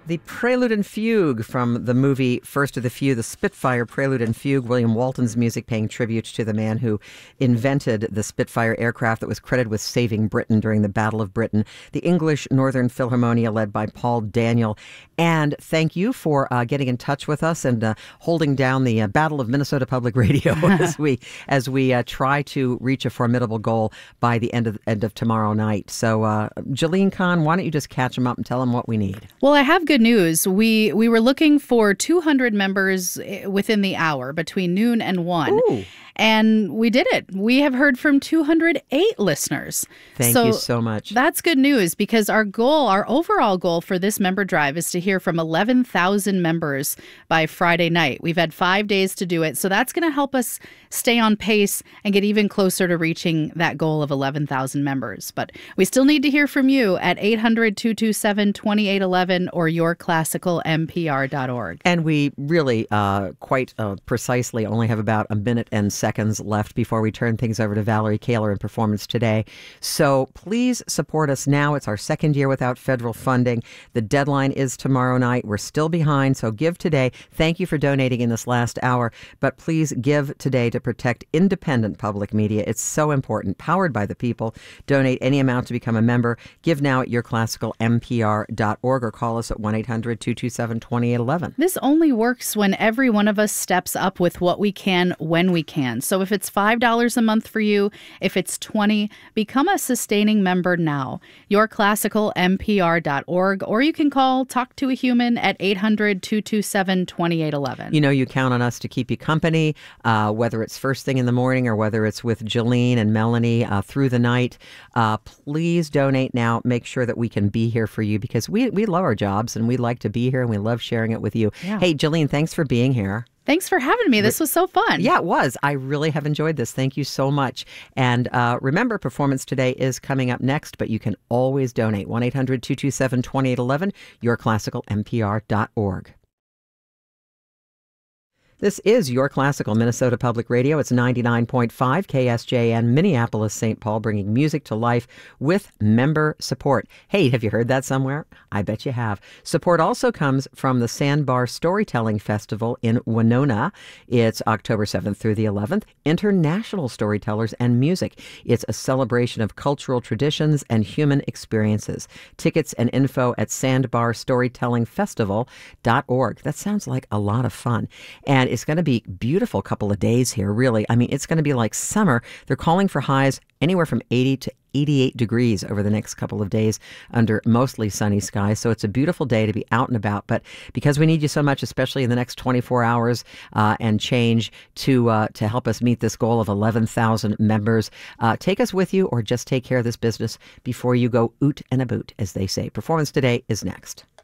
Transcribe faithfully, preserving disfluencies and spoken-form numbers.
The Prelude and Fugue from the movie First of the Few, the Spitfire Prelude and Fugue, William Walton's music paying tribute to the man who invented the Spitfire aircraft that was credited with saving Britain during the Battle of Britain. The English Northern Philharmonia led by Paul Daniel. And thank you for uh, getting in touch with us and uh, holding down the uh, Battle of Minnesota Public Radio as we as we uh, try to reach a formidable goal by the end of end of tomorrow night. So, uh, Jalene Kahn, why don't you just catch them up and tell them what we need? Well, I have good news. We we were looking for two hundred members within the hour between noon and one. Ooh. And we did it. We have heard from two hundred eight listeners. Thank so you so much. That's good news because our goal, our overall goal for this member drive is to hear from eleven thousand members by Friday night. We've had five days to do it. So that's going to help us stay on pace and get even closer to reaching that goal of eleven thousand members. But we still need to hear from you at eight hundred, two two seven, two eight one one or your classical m p r dot org. And we really, uh, quite uh, precisely, only have about a minute and seconds left before we turn things over to Valerie Kaler in Performance Today. So please support us now. It's our second year without federal funding. The deadline is tomorrow night. We're still behind, so give today. Thank you for donating in this last hour, but please give today to protect independent public media. It's so important. Powered by the people. Donate any amount to become a member. Give now at your classical m p r dot org or call us at one eight hundred, two two seven, two eight one one. This only works when every one of us steps up with what we can when we can. So if it's five dollars a month for you, if it's twenty dollars, become a sustaining member now. your classical m p r dot org, or you can call Talk to a Human at eight hundred, two two seven, two eight one one. You know, you count on us to keep you company, uh, whether it's first thing in the morning or whether it's with Jalene and Melanie uh, through the night. Uh, please donate now. Make sure that we can be here for you because we, we love our jobs and we like to be here and we love sharing it with you. Yeah. Hey, Jalene, thanks for being here. Thanks for having me. This was so fun. Yeah, it was. I really have enjoyed this. Thank you so much. And uh, remember, Performance Today is coming up next, but you can always donate. one eight hundred, two two seven, two eight one one, your classical m p r dot org. This is Your Classical Minnesota Public Radio. It's ninety-nine point five K S J N, Minneapolis, Saint Paul, bringing music to life with member support. Hey, have you heard that somewhere? I bet you have. Support also comes from the Sandbar Storytelling Festival in Winona. It's October seventh through the eleventh. International Storytellers and Music. It's a celebration of cultural traditions and human experiences. Tickets and info at sandbar storytelling festival dot org. That sounds like a lot of fun. And it's going to be beautiful couple of days here, really. I mean, it's going to be like summer. They're calling for highs anywhere from eighty to eighty-eight degrees over the next couple of days under mostly sunny skies. So it's a beautiful day to be out and about. But because we need you so much, especially in the next twenty-four hours uh, and change to uh, to help us meet this goal of eleven thousand members, uh, take us with you or just take care of this business before you go oot and a boot, as they say. Performance Today is next.